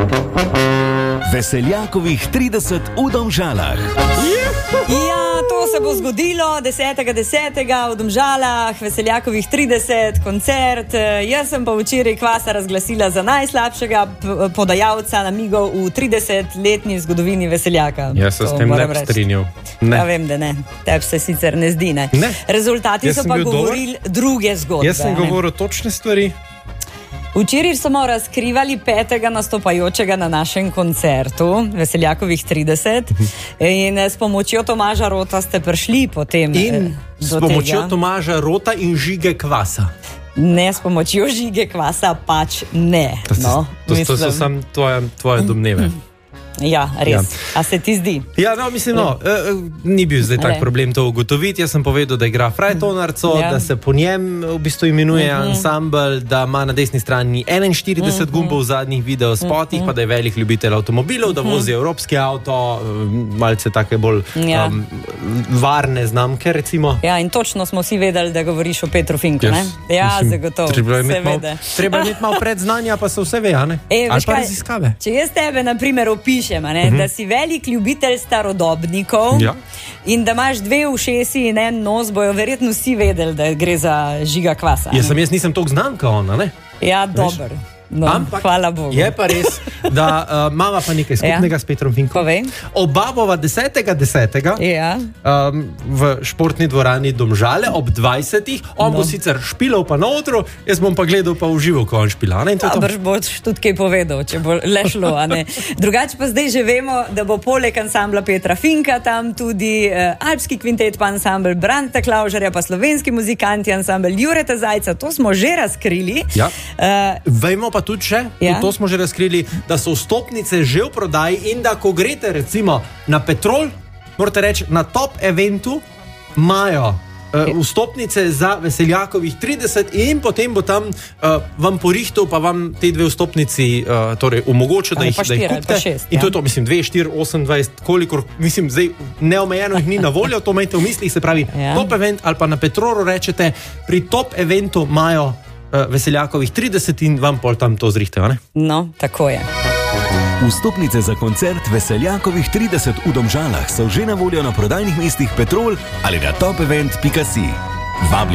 Veseljakovih 30 v Domžalah. Ja, to se bo zgodilo 10.10. v Domžalah, Veseljakovih 30, koncert. Jaz sem pa včeraj Kvasa razglasila za najslabšega podajalca namigov v 30-letni zgodovini Veseljaka. Jaz se s tem ne bi strinjal. Ja, vem, da ne. Tebi se sicer ne zdi, ne. Rezultati so pa govorili druge zgodbe. Jaz sem govoril točne stvari. Včeraj smo razkrivali 5. nastopajočega na našem koncertu Veseljakovih 30 in s pomočjo Tomaža Rota ste prišli potem in s pomočjo Tomaža Rota in Žige Kvasa. Ne, s pomočjo Žige Kvasa pač ne. To so samo tvoje domneve. Ja, res. A se ti zdi? Ja, no, mislim, ni bil zdaj tak problem to ugotoviti. Jaz sem povedal, da igra frajtonarco, da se po njem v bistvu imenuje ansambl, da ima na desni strani 41 gumbov v zadnjih videospotih, pa da je velik ljubitelj avtomobilov, da vozi evropski avto, malce take bolj varne znamke, recimo. Ja, in točno smo vsi vedeli, da govoriš o Petru Finku, ne? Ja, zagotovo, se vede. Treba imeti malo predznanja, pa se vse ve, ne? Ali pa raziskave. Če jaz tebe, na primer, opišem, da si velik ljubitelj starodobnikov in da imaš dve ušesi in en nos, bojo verjetno vsi vedeli, da gre za Žiga Kvasa. Jaz nisem toliko znan, kot ona, ne? Ja, dober. No, hvala Bogu. Je pa res, da imava pa nekaj skupnega s Petrom Finkom. Oba bova 10.10. V športni dvorani Domžale ob 20. On bo sicer špilal pa na odru, jaz bom pa gledal pa v živo, ko on špila. Brž boš tudi kaj povedal, če bo le šlo. Drugače pa zdaj že vemo, da bo poleg ansambla Petra Finka tam tudi alpski kvintet pa ansambl Branta Klaužarja pa slovenski muzikanti ansambl Jureta Zajca. To smo že razkrili. Vemo pa tudi še, to smo že razkrili, da so vstopnice že v prodaji in da ko grete recimo na Petrol, morate reči na top eventu, imajo vstopnice za Veseljakovih 30 in potem bo tam vam porihtal, pa vam te dve vstopnici torej omogočil, da jih kupite. In to je to, mislim, 2, 4, 28, kolikor, mislim, zdaj neomejeno jih ni na voljo, to imejte v mislih, se pravi top event ali pa na Petrolu rečete, pri top eventu imajo Veseljakovih 30 in vam pol tam to zrihtajo, ne? No, tako je. Vstopnice za koncert Veseljakovih 30 v Domžalah so že na voljo na prodajnih mestih Petrol ali na topevent.si.